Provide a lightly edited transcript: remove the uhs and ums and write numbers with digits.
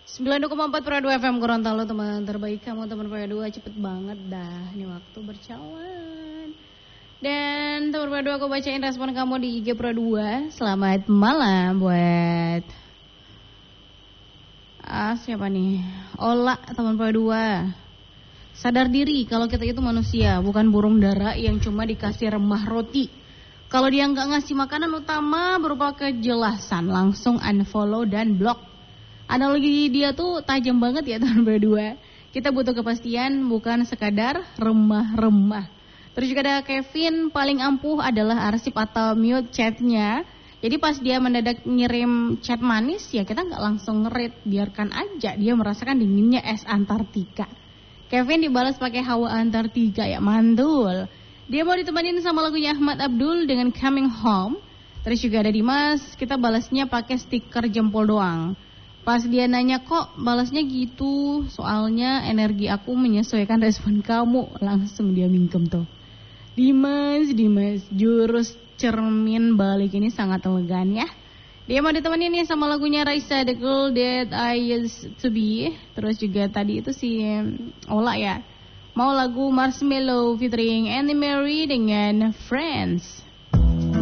90,4 Pro 2 FM Gorontalo, teman terbaik kamu, teman Pro 2. Cepet banget dah ini waktu berjalan. Dan teman Pro 2, aku bacain respon kamu di IG Pro 2. Selamat malam buat siapa nih? Ola, teman Pro 2. Sadar diri kalau kita itu manusia, bukan burung dara yang cuma dikasih remah roti. Kalau dia nggak ngasih makanan utama berupa kejelasan, langsung unfollow dan block. Analogi dia tuh tajam banget ya teman berdua. Kita butuh kepastian, bukan sekadar remah-remah. Terus juga ada Kevin, paling ampuh adalah arsip atau mute chatnya. Jadi pas dia mendadak ngirim chat manis, ya kita nggak langsung nge-read, biarkan aja dia merasakan dinginnya es Antartika. Kevin dibalas pakai hawa Antartika, ya mantul. Dia mau ditemanin sama lagunya Ahmad Abdul dengan Coming Home. Terus juga ada Dimas, kita balasnya pakai stiker jempol doang. Pas dia nanya, kok balasnya gitu, soalnya energi aku menyesuaikan respon kamu. Langsung dia mingkem tuh. Dimas, jurus cermin balik ini sangat elegan ya. Dia mau ditemenin nih sama lagunya Raisa, The Girl That I Used To Be. Terus juga tadi itu si Ola ya, mau lagu Marshmello featuring Annie Mary dengan Friends.